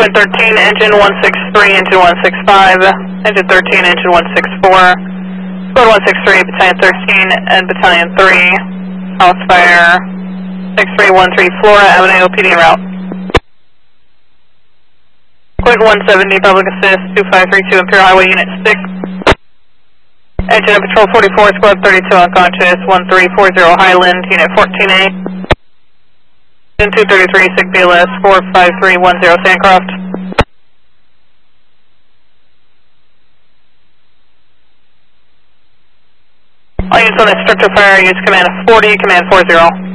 Squid 13, engine 163, engine 165, engine 13, engine 164, Squid 163, battalion 13, and battalion 3, house fire 6313 Flora Avenue, PD route. Squid 170, public assist 2532, Imperial Highway Unit 6. Engine and patrol 44, Squad 32 unconscious, 1340 Highland, Unit 14A. Engine 233, SIG BLS 45310 Sandcroft. All units on instructor fire, use command 40, command 40.